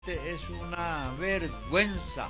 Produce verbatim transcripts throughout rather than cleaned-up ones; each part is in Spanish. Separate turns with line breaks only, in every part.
Este es una vergüenza.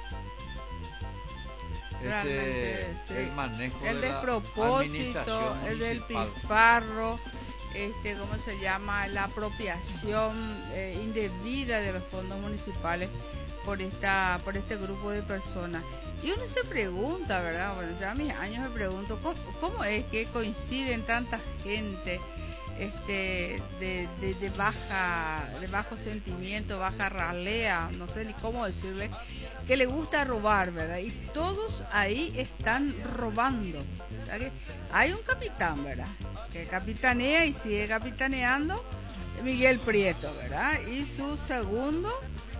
Este,
sí.
el manejo
el
de la
despropósito,
administración
el del
municipal.
pilfarro, este, ¿cómo se llama? La apropiación eh, indebida de los fondos municipales por esta, por este grupo de personas. Y uno se pregunta, ¿verdad? Bueno, ya a mis años me pregunto, ¿cómo, cómo es que coinciden tanta gente este, de, de, de baja, de bajo sentimiento, baja ralea, no sé ni cómo decirle, que le gusta robar, ¿verdad? Y todos ahí están robando. O sea que hay un capitán, ¿verdad? Que capitanea y sigue capitaneando, Miguel Prieto, ¿verdad? Y su segundo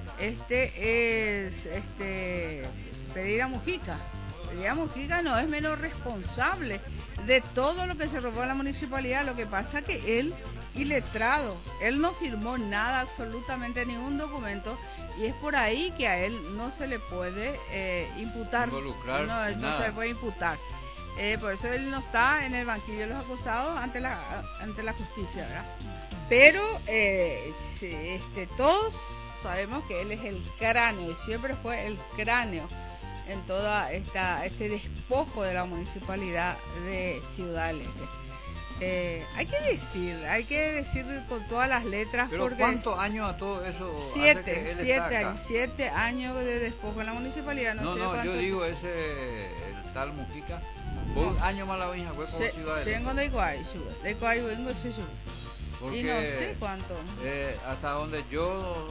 este es este Pereira Mujica. Pereira Mujica no es menos responsable de todo lo que se robó en la municipalidad. Lo que pasa que él, iletrado, él no firmó nada, absolutamente ningún documento, y es por ahí que a él no se le puede eh, imputar.
Involucrar,
no, no
nada.
se le puede imputar. Eh, por eso él no está en el banquillo de los acusados ante la ante la justicia, ¿verdad? Pero eh, sí, este, todos sabemos que él es el cráneo y siempre fue el cráneo en toda esta este despojo de la municipalidad de Ciudad del Este. Eh, hay que decir, hay que decir con todas las letras.
Pero
porque
¿cuántos años a todo eso?
Siete,
hace que él
siete
está acá?
años, siete años de despojo en la municipalidad. No,
No,
sé
no,
cuánto.
yo digo ese, el tal Mujica, un
No.
año más la vieja fue por
Se-
Ciudad del
Tengo
Este.
de Iguay, sube, de Iguay vengo, sí, sube.
Porque
Y no sé cuánto.
eh, hasta donde yo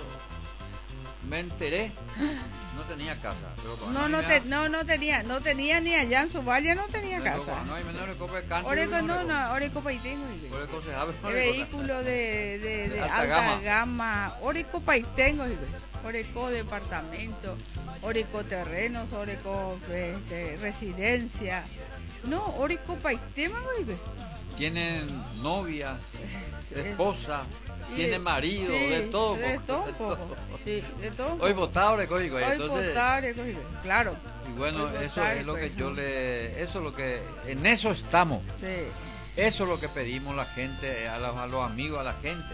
me enteré, no tenía casa. Pero todavía
No, no,
hay
te,
nada.
no, no tenía, no tenía ni allá en su valle, no tenía
No,
casa.
No hay menores copa de cancha.
Oreco, no, no, Oreco Paitengo.
Oreco se abre,
El
Oreco
vehículo de, de, de
Alta
alta,
gama.
gama. Oreco Paitengo, Oreco departamento, Oreco terrenos, Oreco este, residencia. No, Oreco Paitengo,
Tienen novia, esposa,
Y-
tienen marido,
sí,
de todo.
De
poco,
todo
de
un poco.
todo.
Sí, de todo un
Hoy
poco.
votado Oreco, digo,
Hoy
entonces,
votar, Oreco, claro.
y bueno,
Hoy
eso
votar,
es lo que
pues,
yo
no.
le, eso es lo que, en eso estamos,
Sí.
eso es lo que pedimos la gente, a los, a los amigos, a la gente,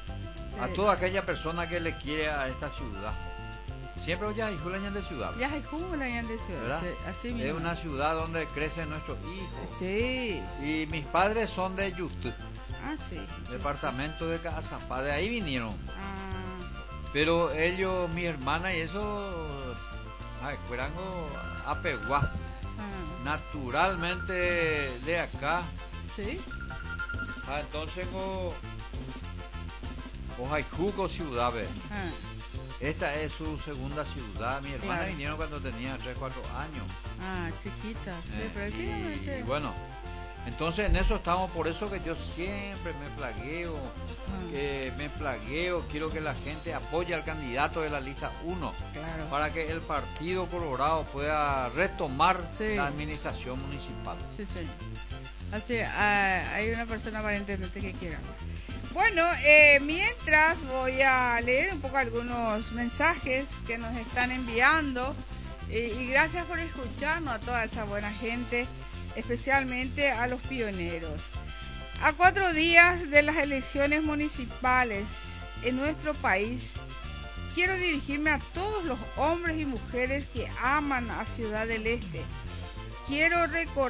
a
Sí.
toda aquella persona que le quiere a esta ciudad. Siempre ya hay de ciudad,
Ya hay jungla en de ciudad.
¿verdad?
Sí, así
Es
mismo.
una ciudad donde crecen nuestros hijos.
Sí.
Y mis padres son de Yutú,
Ah, sí.
departamento de Cazapá, de ahí vinieron.
Ah,
Pero ellos, mi hermana y eso, ay, Cuerango, Apeguá,
ah,
naturalmente de acá.
sí.
Ah, entonces, go, Ojaijuco ciudad, ve.
Ah,
Esta es su segunda ciudad. Mi hermana
Claro.
vinieron cuando tenía tres, cuatro años.
ah, chiquita. Sí,
Eh,
pero
y,
efectivamente.
y bueno, entonces en eso estamos, por eso que yo siempre me plagueo,
Ah,
que me plagueo, quiero que la gente apoye al candidato de la lista uno.
claro.
Para que el Partido Colorado pueda retomar
Sí.
la administración municipal.
Sí, sí. Así, ah, hay una persona aparentemente que quiera. Bueno, eh, mientras voy a leer un poco algunos mensajes que nos están enviando eh, y gracias por escucharnos a toda esa buena gente, especialmente a los pioneros. A cuatro días de las elecciones municipales en nuestro país, quiero dirigirme a todos los hombres y mujeres que aman a Ciudad del Este. Quiero recordar